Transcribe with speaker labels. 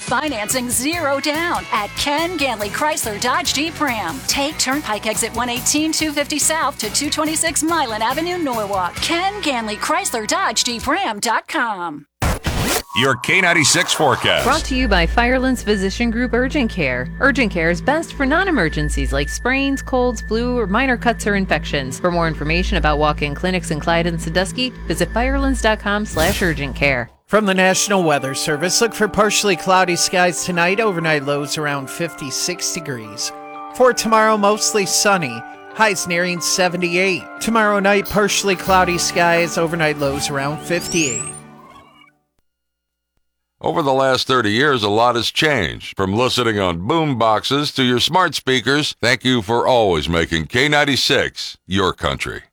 Speaker 1: Financing 0 down at Ken Ganley Chrysler Dodge Jeep Ram. Take Turnpike exit 118 250 South to 226 Milan Avenue, Norwalk. Ken Ganley Chrysler Dodge Jeep Ram.com.
Speaker 2: Your K96 forecast.
Speaker 3: Brought to you by Firelands Physician Group Urgent Care. Urgent Care is best for non-emergencies like sprains, colds, flu, or minor cuts or infections. For more information about walk-in clinics in Clyde and Sandusky, visit firelands.com/urgent care.
Speaker 4: From the National Weather Service, look for partially cloudy skies tonight. Overnight lows around 56 degrees. For tomorrow, mostly sunny. Highs nearing 78. Tomorrow night, partially cloudy skies. Overnight lows around 58.
Speaker 2: Over the last 30 years, a lot has changed. From listening on boom boxes to your smart speakers, thank you for always making K96 your country.